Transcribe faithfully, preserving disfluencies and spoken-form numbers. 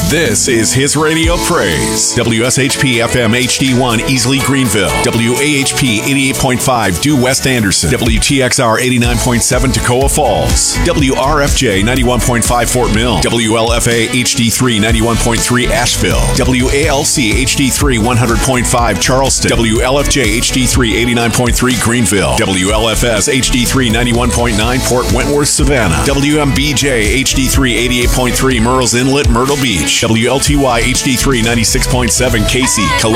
This is His Radio Praise. W S H P F M H D one Easley Greenville. W A H P eighty-eight point five Due West Anderson. W T X R eighty-nine point seven Toccoa Falls. W R F J ninety-one point five Fort Mill. W L F A H D three ninety-one point three Asheville. W A L C H D three one hundred point five Charleston. W L F J H D three eighty-nine point three Greenville. W L F S H D three ninety-one point nine Port Wentworth, Savannah. W M B J H D three eighty-eight point three Murrells Inlet, Myrtle Beach. W L T Y H D three ninety-six point seven Casey, Columbia.